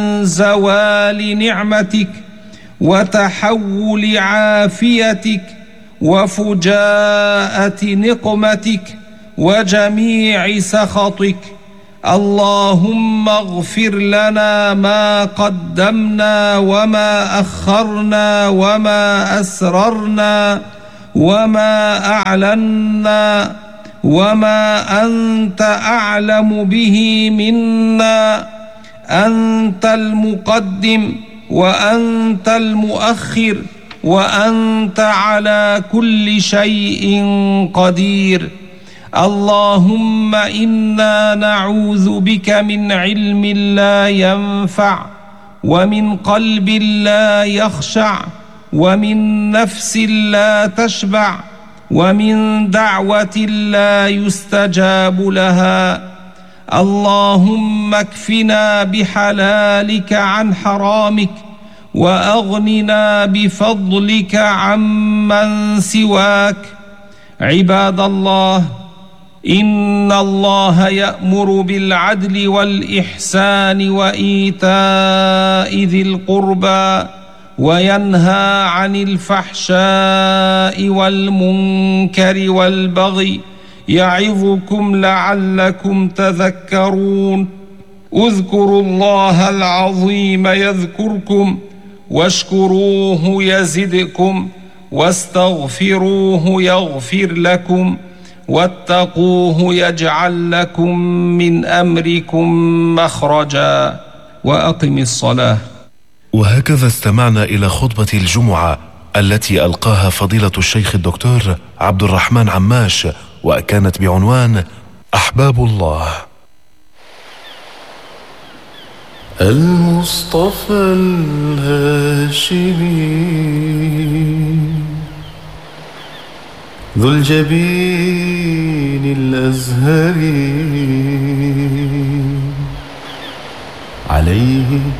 زوال نعمتك وتحول عافيتك وفجاءة نقمتك وجميع سخطك. اللهم اغفر لنا ما قدمنا وما أخرنا وما أسررنا وما أعلنا وما أنت أعلم به منا. أنت المقدم وأنت المؤخر وأنت على كل شيء قدير. اللهم إنا نعوذ بك من علم لا ينفع ومن قلب لا يخشع ومن نفس لا تشبع ومن دعوة لا يستجاب لها. اللهم اكفنا بحلالك عن حرامك وأغننا بفضلك عمن سواك. عباد الله، إن الله يأمر بالعدل والإحسان وإيتاء ذي القربى وينهى عن الفحشاء والمنكر والبغي يعظكم لعلكم تذكرون. اذكروا الله العظيم يذكركم واشكروه يزدكم واستغفروه يغفر لكم واتقوه يجعل لكم من أمركم مخرجا. وأقم الصلاة. وهكذا استمعنا إلى خطبة الجمعة التي ألقاها فضيلة الشيخ الدكتور عبد الرحمن عماش، وكانت بعنوان أحباب الله. المصطفى الهاشمي ذو الجبين الأزهري عليه